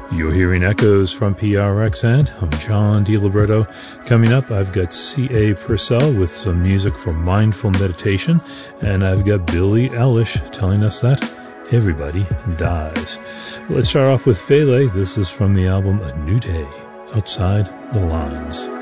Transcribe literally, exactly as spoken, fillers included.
You're hearing Echoes from P R X, and I'm John DiLiberto. Coming up, I've got C A. Purcell with some music for mindful meditation, and I've got Billie Eilish telling us that everybody dies. Let's start off with Fele. This is from the album A New Day, Outside the Lines.